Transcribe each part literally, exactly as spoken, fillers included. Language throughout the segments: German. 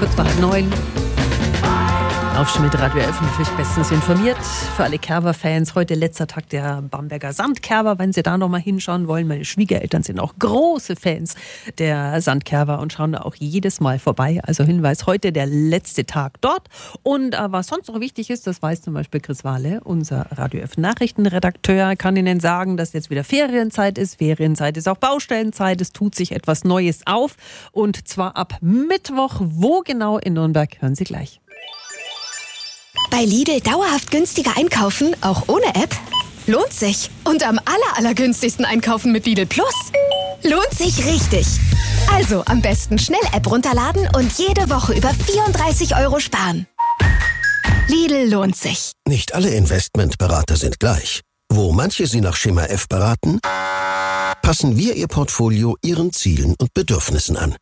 kurz vor halb neun. Auf Schmidt Radio elf natürlich bestens informiert. Für alle Kerber-Fans heute letzter Tag der Bamberger Sandkerber. Wenn Sie da noch mal hinschauen wollen, meine Schwiegereltern sind auch große Fans der Sandkerber und schauen da auch jedes Mal vorbei. Also Hinweis, heute der letzte Tag dort. Und äh, was sonst noch wichtig ist, das weiß zum Beispiel Chris Wahle, unser Radio elf Nachrichtenredakteur, kann Ihnen sagen, dass jetzt wieder Ferienzeit ist. Ferienzeit ist auch Baustellenzeit. Es tut sich etwas Neues auf. Und zwar ab Mittwoch. Wo genau in Nürnberg, hören Sie gleich. Bei Lidl dauerhaft günstiger einkaufen, auch ohne App? Lohnt sich. Und am aller, allergünstigsten einkaufen mit Lidl Plus? Lohnt sich richtig. Also am besten schnell App runterladen und jede Woche über vierunddreißig Euro sparen. Lidl lohnt sich. Nicht alle Investmentberater sind gleich. Wo manche Sie nach Schema F beraten, passen wir Ihr Portfolio Ihren Zielen und Bedürfnissen an.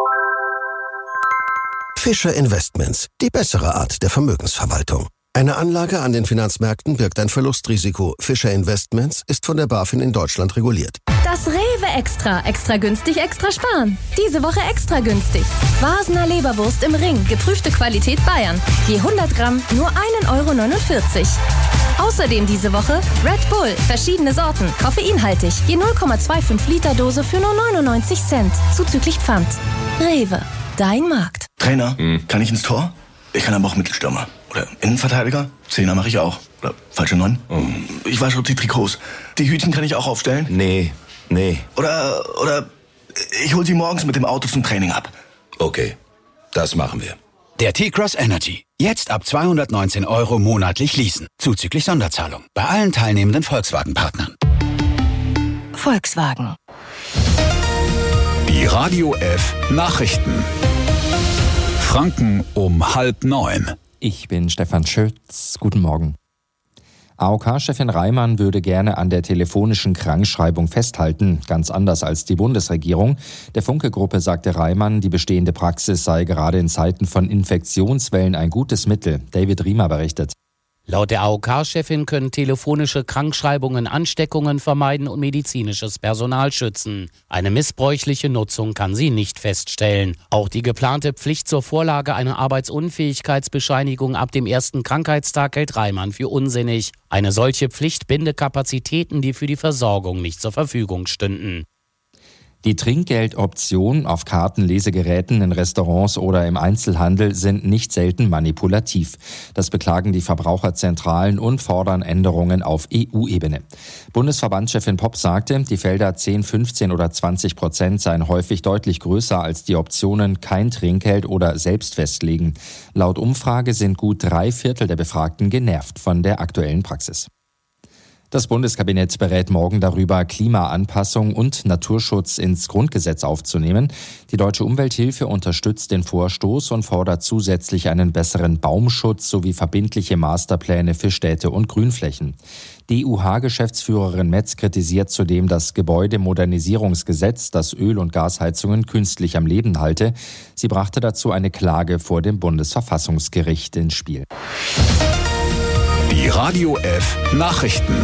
Fischer Investments, die bessere Art der Vermögensverwaltung. Eine Anlage an den Finanzmärkten birgt ein Verlustrisiko. Fischer Investments ist von der BaFin in Deutschland reguliert. Das Rewe Extra. Extra günstig, extra sparen. Diese Woche extra günstig. Vasener Leberwurst im Ring. Geprüfte Qualität Bayern. Je hundert Gramm nur ein Euro neunundvierzig. Außerdem diese Woche Red Bull. Verschiedene Sorten. Koffeinhaltig. Je null Komma fünfundzwanzig Liter Dose für nur neunundneunzig Cent. Zuzüglich Pfand. Rewe. Dein Markt. Trainer, hm. kann ich ins Tor? Ich kann aber auch Mittelstürmer. Oder Innenverteidiger. Zehner mache ich auch. Oder falsche Neun. Oh. Ich wasche auch die Trikots. Die Hütchen kann ich auch aufstellen. Nee, nee. Oder, oder ich hol sie morgens mit dem Auto zum Training ab. Okay, das machen wir. Der T-Cross Energy. Jetzt ab zweihundertneunzehn Euro monatlich leasen. Zuzüglich Sonderzahlung. Bei allen teilnehmenden Volkswagen-Partnern. Volkswagen. Die Radio F Nachrichten. Franken um halb neun. Ich bin Stefan Schütz. Guten Morgen. A O K-Chefin Reimann würde gerne an der telefonischen Krankschreibung festhalten, ganz anders als die Bundesregierung. Der Funke-Gruppe sagte Reimann, die bestehende Praxis sei gerade in Zeiten von Infektionswellen ein gutes Mittel. David Riemer berichtet. Laut der A O K-Chefin können telefonische Krankschreibungen Ansteckungen vermeiden und medizinisches Personal schützen. Eine missbräuchliche Nutzung kann sie nicht feststellen. Auch die geplante Pflicht zur Vorlage einer Arbeitsunfähigkeitsbescheinigung ab dem ersten Krankheitstag hält Reimann für unsinnig. Eine solche Pflicht binde Kapazitäten, die für die Versorgung nicht zur Verfügung stünden. Die Trinkgeldoptionen auf Karten, Lesegeräten in Restaurants oder im Einzelhandel sind nicht selten manipulativ. Das beklagen die Verbraucherzentralen und fordern Änderungen auf E U-Ebene. Bundesverbandschefin Popp sagte, die Felder zehn, fünfzehn oder zwanzig Prozent seien häufig deutlich größer als die Optionen kein Trinkgeld oder selbst festlegen. Laut Umfrage sind gut drei Viertel der Befragten genervt von der aktuellen Praxis. Das Bundeskabinett berät morgen darüber, Klimaanpassung und Naturschutz ins Grundgesetz aufzunehmen. Die Deutsche Umwelthilfe unterstützt den Vorstoß und fordert zusätzlich einen besseren Baumschutz sowie verbindliche Masterpläne für Städte und Grünflächen. D U H-Geschäftsführerin Metz kritisiert zudem das Gebäudemodernisierungsgesetz, das Öl- und Gasheizungen künstlich am Leben halte. Sie brachte dazu eine Klage vor dem Bundesverfassungsgericht ins Spiel. Die Radio F Nachrichten.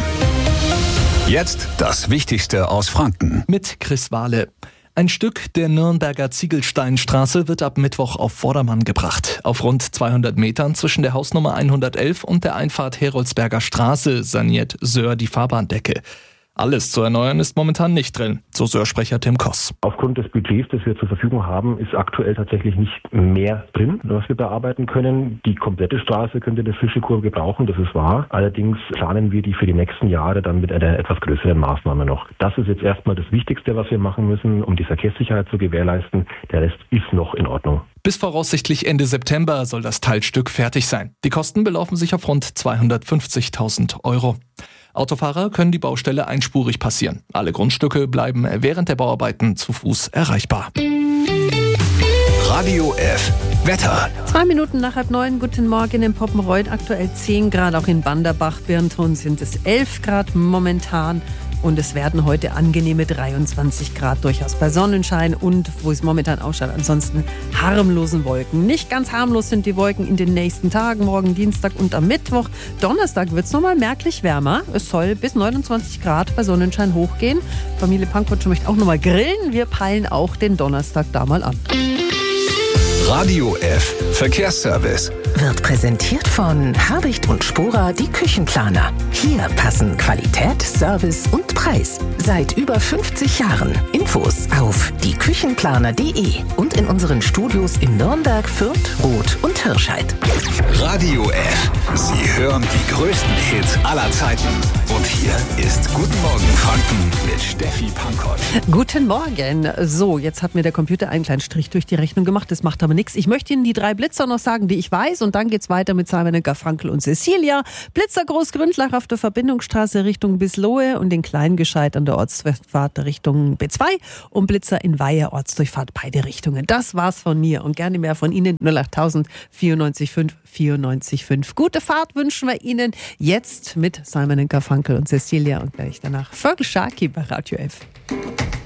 Jetzt das Wichtigste aus Franken. Mit Chris Wahle. Ein Stück der Nürnberger Ziegelsteinstraße wird ab Mittwoch auf Vordermann gebracht. Auf rund zweihundert Metern zwischen der Hausnummer hundertelf und der Einfahrt Heroldsberger Straße saniert Söhr die Fahrbahndecke. Alles zu erneuern ist momentan nicht drin, so Söhr-Sprecher Tim Koss. Aufgrund des Budgets, das wir zur Verfügung haben, ist aktuell tatsächlich nicht mehr drin, was wir bearbeiten können. Die komplette Straße könnte eine frische Kurve gebrauchen, das ist wahr. Allerdings planen wir die für die nächsten Jahre dann mit einer etwas größeren Maßnahme noch. Das ist jetzt erstmal das Wichtigste, was wir machen müssen, um die Verkehrssicherheit zu gewährleisten. Der Rest ist noch in Ordnung. Bis voraussichtlich Ende September soll das Teilstück fertig sein. Die Kosten belaufen sich auf rund zweihundertfünfzigtausend Euro. Autofahrer können die Baustelle einspurig passieren. Alle Grundstücke bleiben während der Bauarbeiten zu Fuß erreichbar. Radio F Wetter. Zwei Minuten nach halb neun, guten Morgen in Poppenreuth, aktuell zehn Grad, auch in Banderbach, Birnthon sind es elf Grad momentan. Und es werden heute angenehme dreiundzwanzig Grad, durchaus bei Sonnenschein und, wo es momentan ausschaut, ansonsten harmlosen Wolken. Nicht ganz harmlos sind die Wolken in den nächsten Tagen, morgen Dienstag und am Mittwoch. Donnerstag wird es nochmal merklich wärmer. Es soll bis neunundzwanzig Grad bei Sonnenschein hochgehen. Familie Pankow möchte auch nochmal grillen. Wir peilen auch den Donnerstag da mal an. Radio F Verkehrsservice wird präsentiert von Habicht und Spora, die Küchenplaner. Hier passen Qualität, Service und Preis. Seit über fünfzig Jahren. Infos auf die küchenplaner punkt de und in unseren Studios in Nürnberg, Fürth, Roth und Hirscheid. Radio F. Sie hören die größten Hits aller Zeiten. Und hier ist Guten Morgen Franken mit Steffi Pankott. Guten Morgen. So, jetzt hat mir der Computer einen kleinen Strich durch die Rechnung gemacht. Das macht aber nichts. Ich möchte Ihnen die drei Blitzer noch sagen, die ich weiß. Und dann geht's weiter mit Simon und Garfunkel und Cecilia. Blitzer Großgründlach auf der Verbindungsstraße Richtung Bislohe und den Kleingescheit an der Ortsdurchfahrt Richtung B zwei. Und Blitzer in Weihe Ortsdurchfahrt beide Richtungen. Das war's von mir und gerne mehr von Ihnen. null acht null null vierundneunzig fünf vierundneunzig fünf. Gute Fahrt wünschen wir Ihnen jetzt mit Simon und Garfunkel und Cecilia und gleich danach Vögel Sharky bei Radio F.